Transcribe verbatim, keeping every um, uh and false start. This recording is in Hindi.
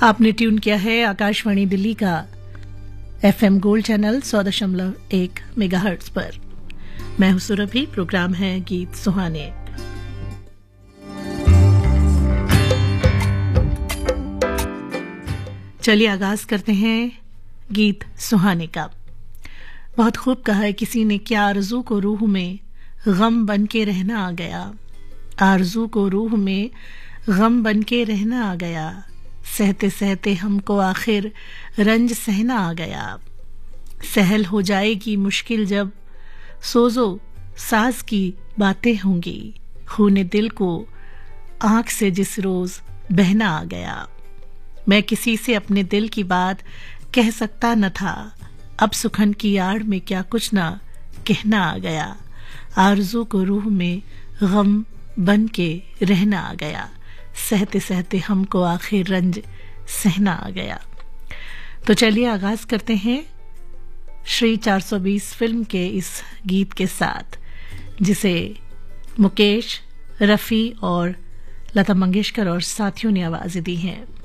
आपने ट्यून किया है आकाशवाणी दिल्ली का एफएम गोल्ड चैनल सौ दशमलव एक मेगाहर्ट्ज पर। मैं हूं सुरभि, प्रोग्राम है गीत सुहाने। चलिए आगाज करते हैं गीत सुहाने का। बहुत खूब कहा है किसी ने, क्या आरज़ू को रूह में गम बन के रहना आ गया, आरज़ू को रूह में गम बन के रहना आ गया, सहते सहते हमको आखिर रंज सहना आ गया, सहल हो जाएगी मुश्किल जब सोजो साज की बातें होंगी, खूने दिल को आंख से जिस रोज बहना आ गया, मैं किसी से अपने दिल की बात कह सकता न था, अब सुखन की आड़ में क्या कुछ ना कहना आ गया, आरज़ू को रूह में गम बन के रहना आ गया, सहते सहते हमको आखिर रंज सहना आ गया। तो चलिए आगाज करते हैं श्री चार सौ बीस फिल्म के इस गीत के साथ, जिसे मुकेश, रफ़ी और लता मंगेशकर और साथियों ने आवाज़ें दी हैं।